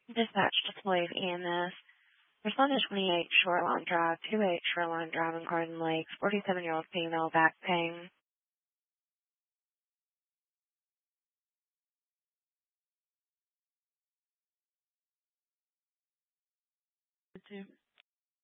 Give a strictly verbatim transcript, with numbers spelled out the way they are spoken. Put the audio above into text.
Dispatch deployed E M S. Respond to twenty-eight Shoreline Drive, two eight Shoreline Drive in Garden Lakes, forty-seven-year-old female, back pain. Two.